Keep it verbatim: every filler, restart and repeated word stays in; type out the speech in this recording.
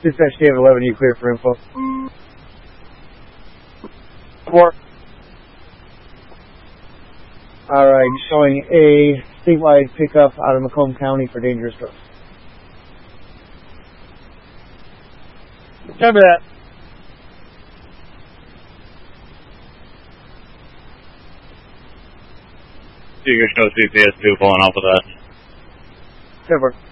Dispatch David eleven, you clear for info. Four. Alright, showing a statewide pickup out of Macomb County for dangerous drugs. Remember that. You can show C P S two pulling off of that. Silver.